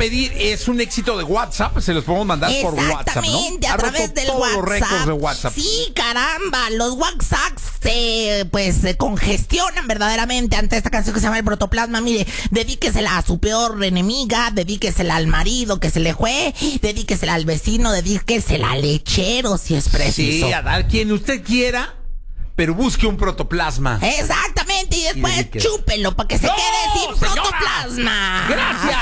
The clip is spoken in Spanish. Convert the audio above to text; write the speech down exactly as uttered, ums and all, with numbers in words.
pedir, es un éxito de WhatsApp, se los podemos mandar por WhatsApp, ¿no? Exactamente, a Ha roto través del todos WhatsApp. los récords de WhatsApp. Sí, caramba, los WhatsApp se, pues, se congestionan verdaderamente ante esta canción que se llama El Protoplasma. Mire, dedíquesela a su peor enemiga, dedíquesela al marido que se le fue, dedíquesela al vecino, dedíquesela al lechero, si es preciso. Sí, a dar quien usted quiera, pero busque un protoplasma. Exactamente, y después dedíquese. chúpelo para que se ¡No, quede sin señora! protoplasma. Gracias.